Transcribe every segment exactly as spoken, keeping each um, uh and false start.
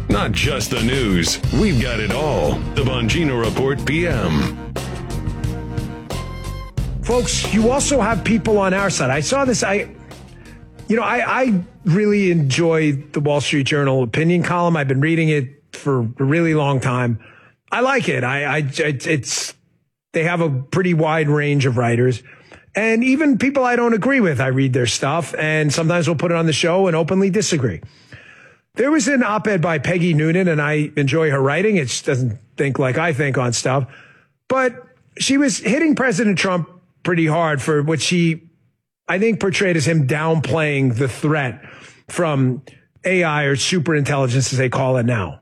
Not just the news. We've got it all. The Bongino Report P M. Folks, you also have people on our side. I saw this. I, you know, I, I really enjoy the Wall Street Journal opinion column. I've been reading it for a really long time. I like it. I, I, it's, they have a pretty wide range of writers. And even people I don't agree with, I read their stuff. And sometimes we'll put it on the show and openly disagree. There was an op-ed by Peggy Noonan, and I enjoy her writing. It just doesn't think like I think on stuff. But she was hitting President Trump pretty hard for what she, I think, portrayed as him downplaying the threat from A I or superintelligence, as they call it now.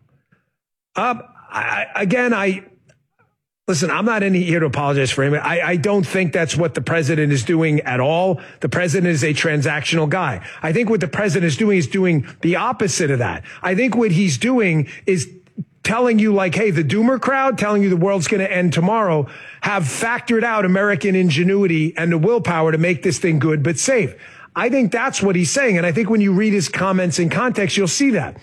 Uh, I, again, I listen, I'm not in here to apologize for him. I, I don't think that's what the president is doing at all. The president is a transactional guy. I think what the president is doing is doing the opposite of that. I think what he's doing is telling you, like, hey, the doomer crowd, telling you the world's going to end tomorrow, have factored out American ingenuity and the willpower to make this thing good but safe. I think that's what he's saying. And I think when you read his comments in context, you'll see that.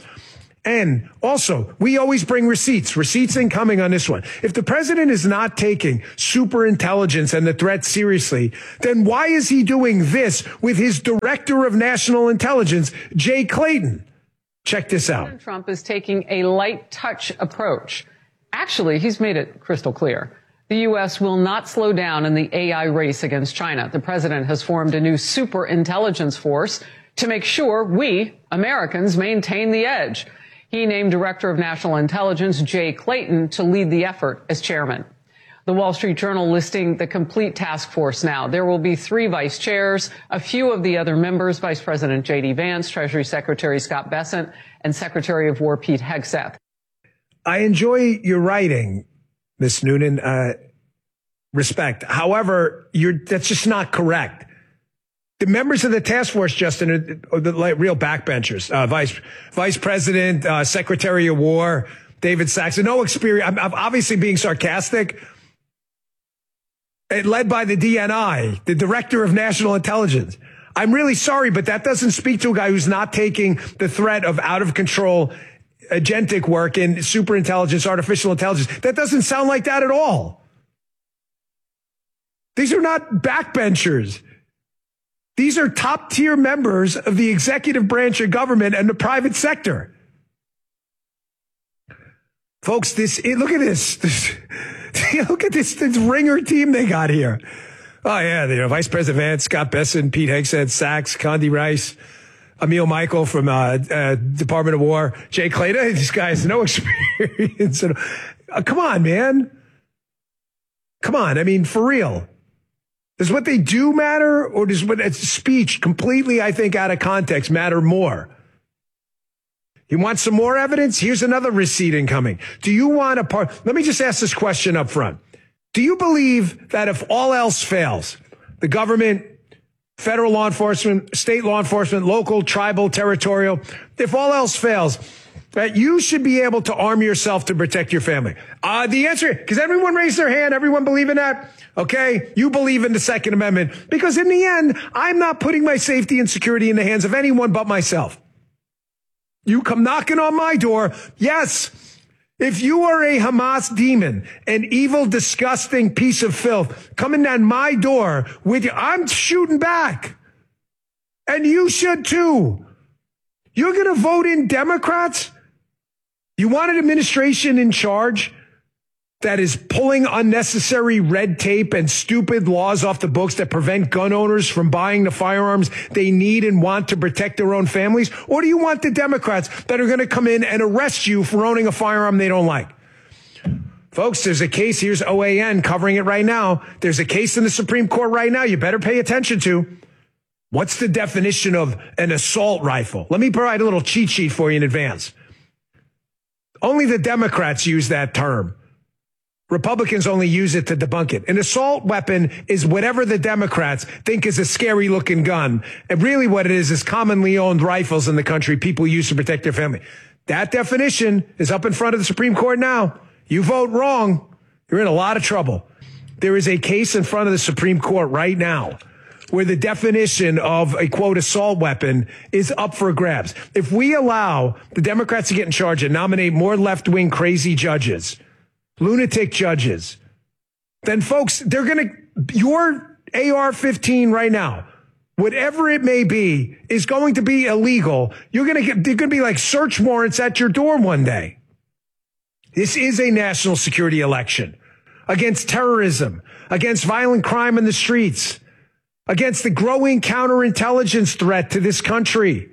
And also, we always bring receipts, receipts incoming on this one. If the president is not taking super intelligence and the threat seriously, then why is he doing this with his director of national intelligence, Jay Clayton? Check this out. President Trump is taking a light touch approach. Actually, he's made it crystal clear. The U S will not slow down in the A I race against China. The president has formed a new super intelligence force to make sure we, Americans, maintain the edge. He named Director of National Intelligence Jay Clayton to lead the effort as chairman. The Wall Street Journal listing the complete task force now. There will be three vice chairs, a few of the other members, Vice President J D Vance, Treasury Secretary Scott Bessent, and Secretary of War Pete Hegseth. I enjoy your writing, Miz Noonan. Uh, respect. However, you're, that's just not correct. The members of the task force, Justin, are, are the like, real backbenchers. Uh, Vice Vice President, uh, Secretary of War, David Saxon. No experience. I'm, I'm obviously being sarcastic. It led by the D N I, the Director of National Intelligence. I'm really sorry, but that doesn't speak to a guy who's not taking the threat of out of control agentic work in superintelligence, artificial intelligence. That doesn't sound like that at all. These are not backbenchers. These are top tier members of the executive branch of government and the private sector. Folks, this, look at this. this look at this, this ringer team they got here. Oh, yeah, you know, Vice President Vance, Scott Bessent, Pete Hegseth, Sachs, Condi Rice, Emil Michael from uh, uh, Department of War, Jay Clayton. These guys, no experience. uh, come on, man. Come on. I mean, for real. Does what they do matter, or does what it's speech completely, I think, out of context matter more? You want some more evidence? Here's another receipt incoming. Do you want a part? Let me just ask this question up front. Do you believe that if all else fails, the government, federal law enforcement, state law enforcement, local, tribal, territorial, if all else fails, that you should be able to arm yourself to protect your family? Uh, the answer, because everyone raised their hand, everyone believe in that. Okay, you believe in the Second Amendment, because in the end, I'm not putting my safety and security in the hands of anyone but myself. You come knocking on my door. Yes, if you are a Hamas demon, an evil, disgusting piece of filth coming down my door with you, I'm shooting back. And you should too. You're going to vote in Democrats? You want an administration in charge that is pulling unnecessary red tape and stupid laws off the books that prevent gun owners from buying the firearms they need and want to protect their own families? Or do you want the Democrats that are going to come in and arrest you for owning a firearm they don't like? Folks, there's a case. Here's O A N covering it right now. There's a case in the Supreme Court right now you better pay attention to. What's the definition of an assault rifle? Let me provide a little cheat sheet for you in advance. Only the Democrats use that term. Republicans only use it to debunk it. An assault weapon is whatever the Democrats think is a scary looking gun. And really what it is is commonly owned rifles in the country people use to protect their family. That definition is up in front of the Supreme Court now. You vote wrong, you're in a lot of trouble. There is a case in front of the Supreme Court right now where the definition of a, quote, assault weapon is up for grabs. If we allow the Democrats to get in charge and nominate more left-wing crazy judges, lunatic judges, then, folks, they're going to, your A R fifteen right now, whatever it may be, is going to be illegal. You're going to get, they're going to be like search warrants at your door one day. This is a national security election against terrorism, against violent crime in the streets, against the growing counterintelligence threat to this country.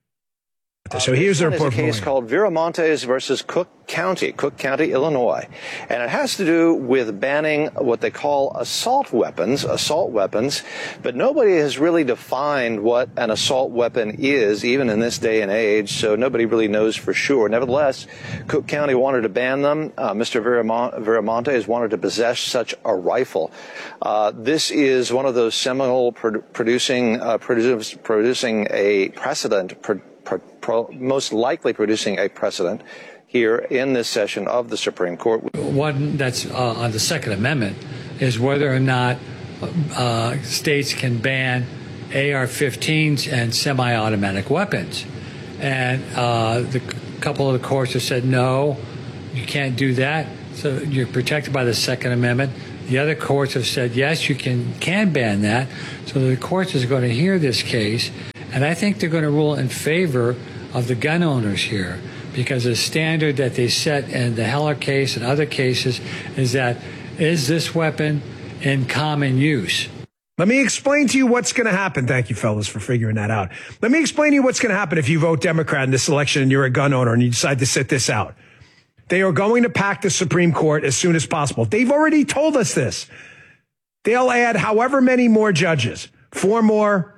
So uh, here's a report. It's a case called Viramontes versus Cook County, Cook County, Illinois. And it has to do with banning what they call assault weapons, assault weapons. But nobody has really defined what an assault weapon is, even in this day and age. So nobody really knows for sure. Nevertheless, Cook County wanted to ban them. Uh, Mister Viramont- Viramontes wanted to possess such a rifle. Uh, this is one of those seminal pro- producing, uh, produce, producing a precedent, pro- pro- pro- most likely producing a precedent here in this session of the Supreme Court. One that's uh, on the Second Amendment is whether or not uh, states can ban A R fifteens and semi-automatic weapons. And uh, the couple of the courts have said, no, you can't do that. So you're protected by the Second Amendment. The other courts have said, yes, you can, can ban that. So the courts is going to hear this case. And I think they're going to rule in favor of the gun owners here, because the standard that they set in the Heller case and other cases is that, is this weapon in common use? Let me explain to you what's going to happen. Thank you, fellas, for figuring that out. Let me explain to you what's going to happen if you vote Democrat in this election and you're a gun owner and you decide to sit this out. They are going to pack the Supreme Court as soon as possible. They've already told us this. They'll add however many more judges, four more.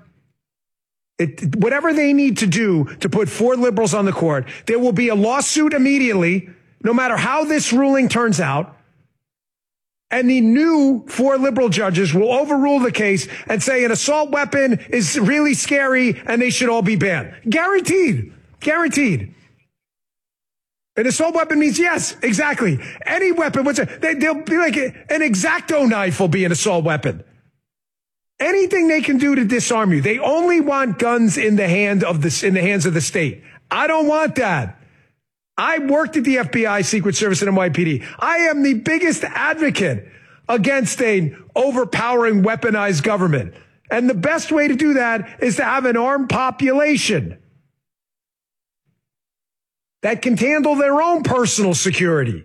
It, whatever they need to do to put four liberals on the court, there will be a lawsuit immediately, no matter how this ruling turns out. And the new four liberal judges will overrule the case and say an assault weapon is really scary and they should all be banned. Guaranteed. Guaranteed. An assault weapon means, yes, exactly. Any weapon. What's it? They, they'll be like an X-Acto knife will be an assault weapon. Anything they can do to disarm you. They only want guns in the hand of the, in the hands of the state. I don't want that. I worked at the F B I, Secret Service, and N Y P D. I am the biggest advocate against an overpowering, weaponized government. And the best way to do that is to have an armed population that can handle their own personal security.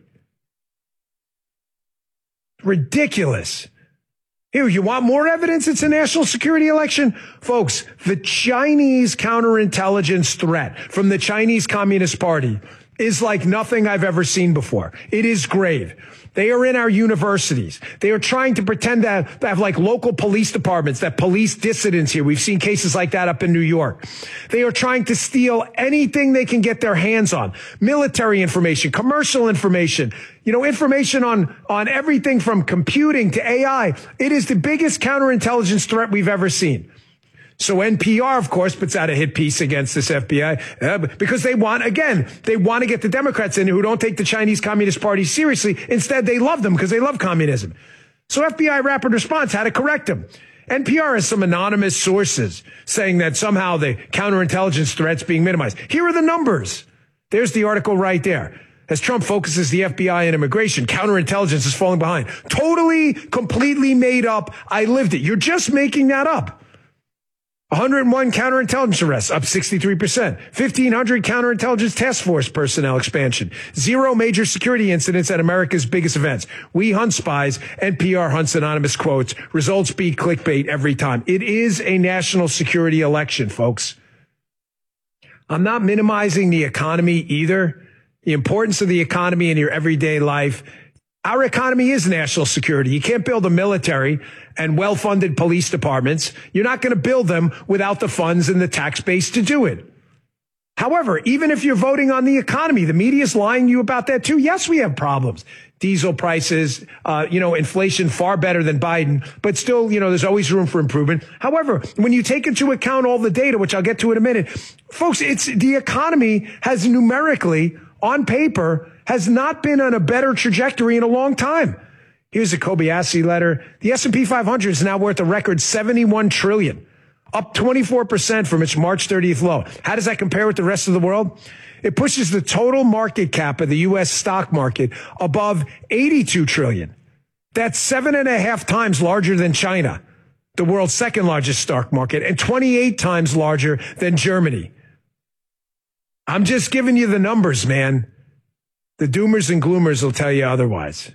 Ridiculous. Here, you want more evidence it's a national security election? Folks, the Chinese counterintelligence threat from the Chinese Communist Party is like nothing I've ever seen before. It is grave. They are in our universities. They are trying to pretend that they have like local police departments that police dissidents here. We've seen cases like that up in New York. They are trying to steal anything they can get their hands on. Military information, commercial information, you know, information on, on everything from computing to A I. It is the biggest counterintelligence threat we've ever seen. So N P R, of course, puts out a hit piece against this F B I uh, because they want, again, they want to get the Democrats in who don't take the Chinese Communist Party seriously. Instead, they love them because they love communism. So F B I rapid response had to correct them. N P R has some anonymous sources saying that somehow the counterintelligence threat's being minimized. Here are the numbers. There's the article right there. As Trump focuses the F B I on immigration, counterintelligence is falling behind. Totally, completely made up. I lived it. You're just making that up. one hundred one counterintelligence arrests, up sixty-three percent. fifteen hundred counterintelligence task force personnel expansion. Zero major security incidents at America's biggest events. We hunt spies. N P R hunts anonymous quotes. Results beat clickbait every time. It is a national security election, folks. I'm not minimizing the economy either. The importance of the economy in your everyday life. Our economy is national security. You can't build a military and well-funded police departments. You're not going to build them without the funds and the tax base to do it. However, even if you're voting on the economy, the media is lying to you about that too. Yes, we have problems. Diesel prices, uh, you know, inflation far better than Biden, but still, you know, there's always room for improvement. However, when you take into account all the data, which I'll get to in a minute, folks, it's the economy has numerically on paper has not been on a better trajectory in a long time. Here's the Kobayashi letter. The S and P five hundred is now worth a record seventy-one trillion dollars, up twenty-four percent from its March thirtieth low. How does that compare with the rest of the world? It pushes the total market cap of the U S stock market above eighty-two trillion dollars. That's seven and a half times larger than China, the world's second largest stock market, and twenty-eight times larger than Germany. I'm just giving you the numbers, man. The doomers and gloomers will tell you otherwise.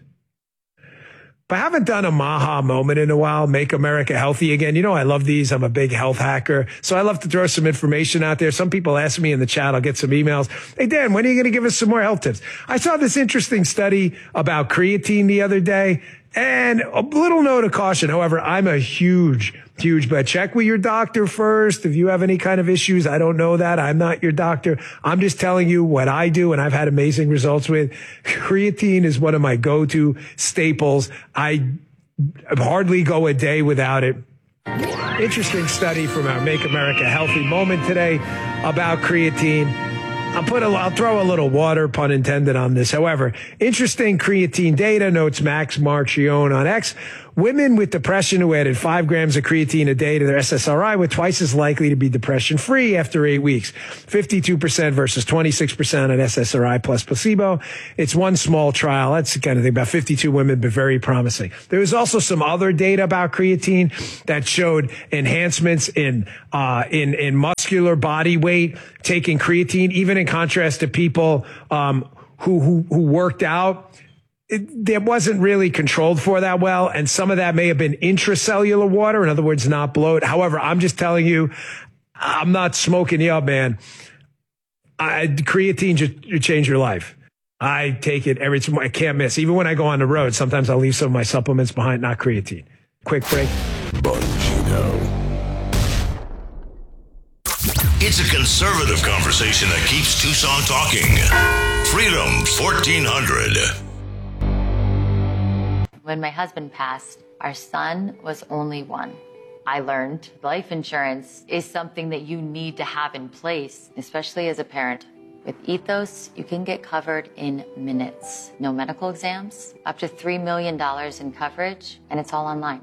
But I haven't done a Maha moment in a while, Make America Healthy Again. You know, I love these. I'm a big health hacker. So I love to throw some information out there. Some people ask me in the chat, I'll get some emails. Hey, Dan, when are you going to give us some more health tips? I saw this interesting study about creatine the other day. And a little note of caution. However, I'm a huge, huge, but check with your doctor first. If you have any kind of issues, I don't know that. I'm not your doctor. I'm just telling you what I do and I've had amazing results with. Creatine is one of my go-to staples. I hardly go a day without it. Interesting study from our Make America Healthy moment today about creatine. I'll put a, I'll throw a little water, pun intended, on this. However, interesting creatine data, notes Max Marchione on X. Women with depression who added five grams of creatine a day to their S S R I were twice as likely to be depression-free after eight weeks. fifty-two percent versus twenty-six percent on S S R I plus placebo. It's one small trial. That's the kind of thing, about fifty-two women, but very promising. There was also some other data about creatine that showed enhancements in, uh, in, in muscular body weight, taking creatine, even in contrast to people, um, who, who, who worked out. It, it wasn't really controlled for that well, and some of that may have been intracellular water, in other words, not bloat. However, I'm just telling you, I'm not smoking you up, man. I, creatine just change your life. I take it every time. I can't miss. Even when I go on the road, sometimes I'll leave some of my supplements behind, not creatine. Quick break. Bongino. It's a conservative conversation that keeps Tucson talking. Freedom fourteen hundred. When my husband passed, our son was only one. I learned life insurance is something that you need to have in place, especially as a parent. With Ethos, you can get covered in minutes. No medical exams, up to three million dollars in coverage, and it's all online.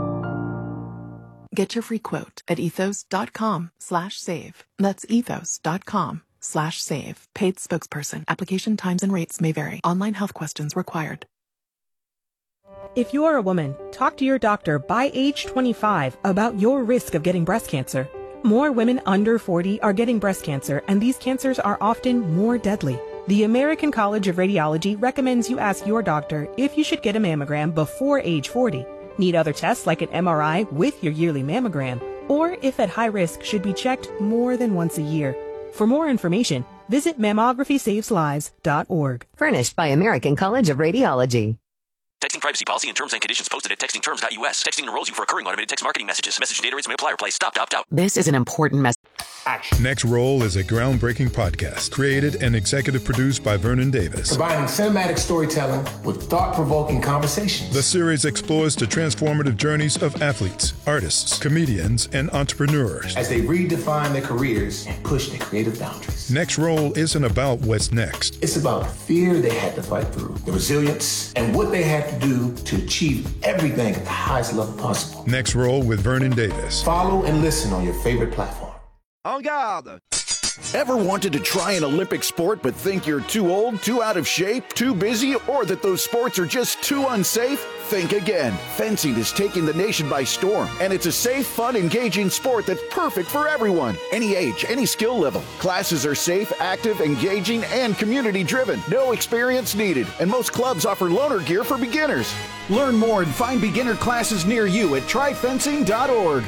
Get your free quote at ethos.com slash save. That's ethos.com slash save. Paid spokesperson. Application times and rates may vary. Online health questions required. If you're a woman, talk to your doctor by age twenty-five about your risk of getting breast cancer. More women under forty are getting breast cancer, and these cancers are often more deadly. The American College of Radiology recommends you ask your doctor if you should get a mammogram before age forty, need other tests like an M R I with your yearly mammogram, or if at high risk should be checked more than once a year. For more information, visit mammography saves lives dot org. Furnished by American College of Radiology. Texting privacy policy and terms and conditions posted at texting terms dot U S. Texting enrolls you for recurring automated text marketing messages. Message data rates may apply or apply. Stop to opt out. This is an important message. Action. Next Roll is a groundbreaking podcast created and executive produced by Vernon Davis. Combining cinematic storytelling with thought-provoking conversations. The series explores the transformative journeys of athletes, artists, comedians, and entrepreneurs as they redefine their careers and push their creative boundaries. Next Roll isn't about what's next. It's about the fear they had to fight through, the resilience, and what they had to do to achieve everything at the highest level possible. Next Roll with Vernon Davis. Follow and listen on your favorite platform. En garde! Ever wanted to try an Olympic sport but think you're too old, too out of shape, too busy, or that those sports are just too unsafe? Think again. Fencing is taking the nation by storm, and it's a safe, fun, engaging sport that's perfect for everyone. Any age, any skill level. Classes are safe, active, engaging, and community-driven. No experience needed, and most clubs offer loaner gear for beginners. Learn more and find beginner classes near you at try fencing dot org.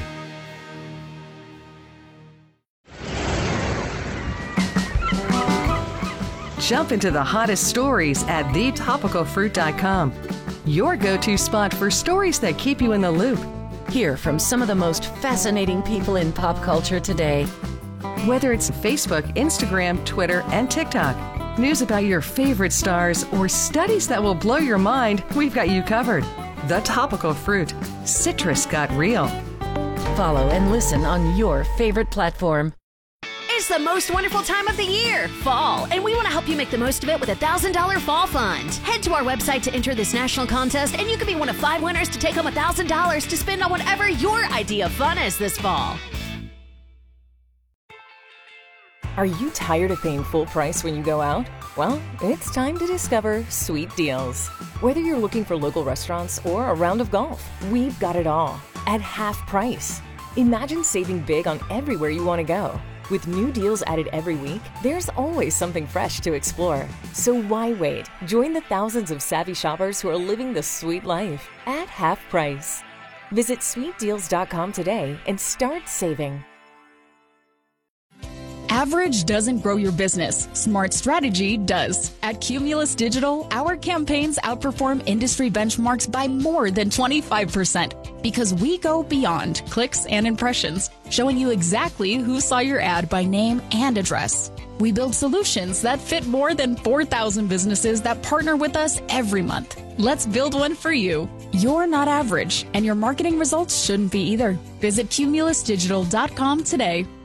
Jump into the hottest stories at the topical fruit dot com. Your go-to spot for stories that keep you in the loop. Hear from some of the most fascinating people in pop culture today. Whether it's Facebook, Instagram, Twitter, and TikTok, news about your favorite stars, or studies that will blow your mind, we've got you covered. The Topical Fruit. Citrus got real. Follow and listen on your favorite platform. It's the most wonderful time of the year, fall, and we want to help you make the most of it with a one thousand dollars Fall Fund. Head to our website to enter this national contest, and you could be one of five winners to take home one thousand dollars to spend on whatever your idea of fun is this fall. Are you tired of paying full price when you go out? Well, it's time to discover Sweet Deals. Whether you're looking for local restaurants or a round of golf, we've got it all at half price. Imagine saving big on everywhere you want to go. With new deals added every week, there's always something fresh to explore. So why wait? Join the thousands of savvy shoppers who are living the sweet life at half price. Visit sweet deals dot com today and start saving. Average doesn't grow your business. Smart strategy does. At Cumulus Digital, our campaigns outperform industry benchmarks by more than twenty-five percent because we go beyond clicks and impressions, showing you exactly who saw your ad by name and address. We build solutions that fit more than four thousand businesses that partner with us every month. Let's build one for you. You're not average, and your marketing results shouldn't be either. Visit cumulus digital dot com today.